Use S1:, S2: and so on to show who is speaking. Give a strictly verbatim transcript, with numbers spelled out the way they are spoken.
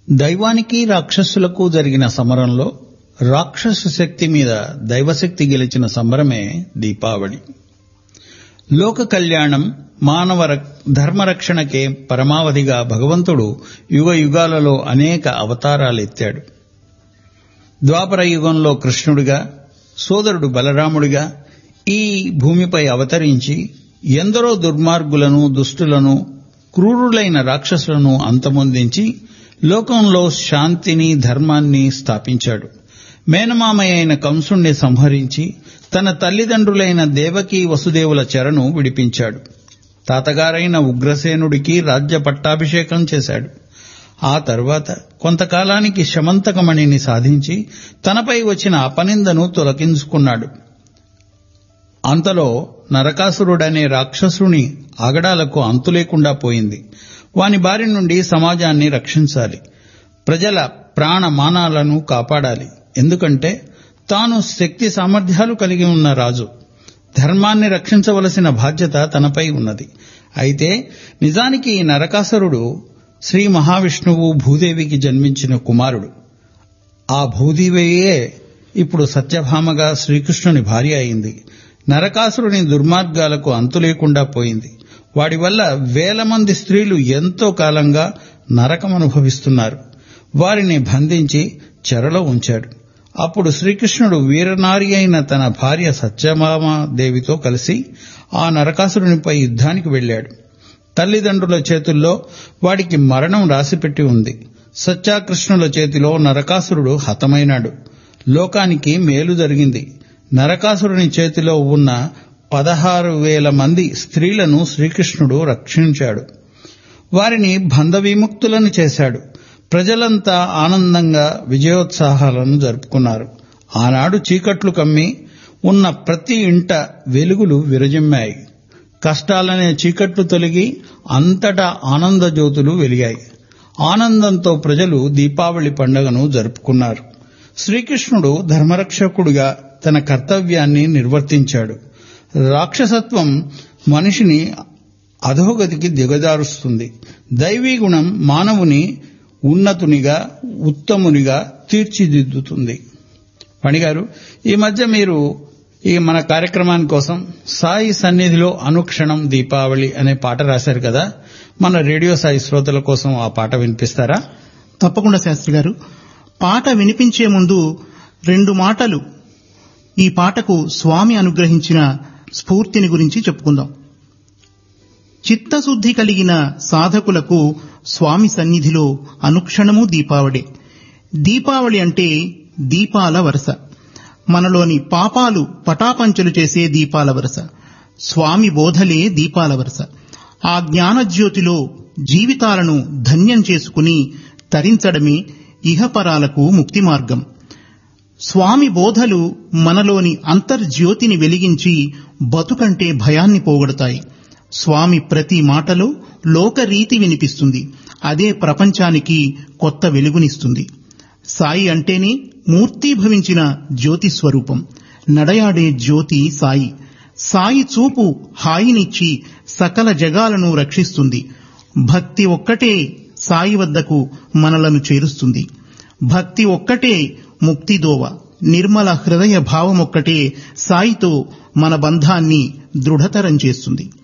S1: దైవానికి రాక్షసులకు జరిగిన సమరంలో రాక్షస శక్తి మీద దైవశక్తి గెలిచిన సంబరమే దీపావళి. లోక కళ్యాణం, మానవ ధర్మరక్షణకే పరమావధిగా భగవంతుడు యుగ యుగాలలో అనేక అవతారాలెత్తాడు. ద్వాపర యుగంలో కృష్ణుడిగా, సోదరుడు బలరాముడిగా ఈ భూమిపై అవతరించి ఎందరో దుర్మార్గులను, దుష్టులను, క్రూరులైన రాక్షసులను అంతమొందించి లోకంలో శాంతిని, ధర్మాన్ని స్థాపించాడు. మేనమామయ్యైన కంసుణ్ణి సంహరించి తన తల్లిదండ్రులైన దేవకీ వసుదేవుల చెరను విడిపించాడు. తాతగారైన ఉగ్రసేనుడికి రాజ్య పట్టాభిషేకం చేశాడు. ఆ తరువాత కొంతకాలానికి శమంతకమణిని సాధించి తనపై వచ్చిన అపనిందను తొలగించుకున్నాడు. అంతలో నరకాసురుడనే రాక్షసుని ఆగడాలకు అంతులేకుండా పోయింది. వాని బారి నుండి సమాజాన్ని రక్షించాలి. ప్రజల ప్రాణమానాలను కాపాడాలి. ఎందుకంటే తాను శక్తి సామర్థ్యాలు కలిగి ఉన్న రాజు. ధర్మాన్ని రక్షించవలసిన బాధ్యత తనపై ఉన్నది. అయితే నిజానికి ఈ నరకాసురుడు శ్రీ మహావిష్ణువు భూదేవికి జన్మించిన కుమారుడు. ఆ భూదేవియే ఇప్పుడు సత్యభామగా శ్రీకృష్ణుని భార్య అయింది. నరకాసురుని దుర్మార్గాలకు అంతులేకుండా పోయింది. వాడి వల్ల వేల మంది స్త్రీలు ఎంతో కాలంగా నరకమనుభవిస్తున్నారు. వారిని బంధించి చెరలో ఉంచాడు. అప్పుడు శ్రీకృష్ణుడు వీరనారి అయిన తన భార్య సత్యభామాదేవితో కలిసి ఆ నరకాసురునిపై యుద్ధానికి వెళ్లాడు. తల్లిదండ్రుల చేతుల్లో వాడికి మరణం రాసిపెట్టి ఉంది. సత్యాకృష్ణుల చేతిలో నరకాసురుడు హతమైనాడు. లోకానికి మేలు జరిగింది. నరకాసురుని చేతిలో ఉన్న పదహారు వేల మంది స్త్రీలను శ్రీకృష్ణుడు రక్షించాడు. వారిని బంధ విముక్తులను చేశాడు. ప్రజలంతా ఆనందంగా విజయోత్సాహాలను జరుపుకున్నారు. ఆనాడు చీకట్లు కమ్మి ఉన్న ప్రతి ఇంట వెలుగులు విరజిమ్మాయి. కష్టాలనే చీకట్లు తొలగి అంతటా ఆనంద జ్యోతులు వెలిగాయి. ఆనందంతో ప్రజలు దీపావళి పండుగను జరుపుకున్నారు. శ్రీకృష్ణుడు ధర్మరక్షకుడిగా తన కర్తవ్యాన్ని నిర్వర్తించాడు. రాక్షసత్వం మనిషిని అధోగతికి దిగజారుస్తుంది. దైవీ గుణం మానవుని ఉన్నతునిగా, ఉత్తమునిగా తీర్చిదిద్దుతుంది. పణిగారు, ఈ మధ్య మీరు ఈ మన కార్యక్రమాని కోసం సాయి సన్నిధిలో అనుక్షణం దీపావళి అనే పాట రాశారు కదా, మన రేడియో సాయి శ్రోతల కోసం ఆ పాట వినిపిస్తారా?
S2: తప్పకుండా శాస్త్రి గారు. పాట వినిపించే ముందు రెండు మాటలు ఈ పాటకు స్వామి అనుగ్రహించిన స్ఫూర్తిని గురించి చెప్పుకుందాం. చిత్తశుద్ధి కలిగిన సాధకులకు స్వామి సన్నిధిలో అనుక్షణము దీపావళి. దీపావళి అంటే దీపాల వరస. మనలోని పాపాలు పటాపంచలు చేసే దీపాల వరస. స్వామి బోధలే దీపాల వరస. ఆ జ్ఞానజ్యోతిలో జీవితాలను ధన్యం చేసుకుని తరించడమే ఇహపరాలకు ముక్తి మార్గం. స్వామి బోధలు మనలోని అంతర్జ్యోతిని వెలిగించి బతుకంటే భయాన్ని పోగొడతాయి. స్వామి ప్రతి మాటలో లోకరీతి వినిపిస్తుంది. అదే ప్రపంచానికి కొత్త వెలుగునిస్తుంది. సాయి అంటేనే మూర్తీభవించిన జ్యోతి స్వరూపం. నడయాడే జ్యోతి సాయి. సాయి చూపు హాయినిచ్చి సకల జగాలను రక్షిస్తుంది. భక్తి ఒక్కటే సాయి వద్దకు మనలను చేరుస్తుంది. భక్తి ఒక్కటే ముక్తిదోవ. నిర్మల హృదయ భావమొక్కటే సాయితో మన బంధాన్ని దృఢతరం చేస్తుంది.